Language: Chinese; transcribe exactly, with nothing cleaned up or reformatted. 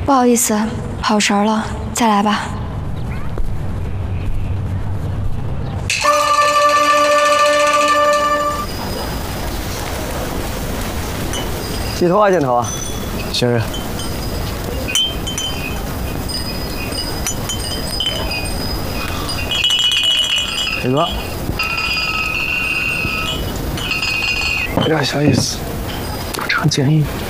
不好意思，跑神儿了，再来吧。 几头啊，箭头啊？ 先生。 铁哥， 有点小意思，不成建议。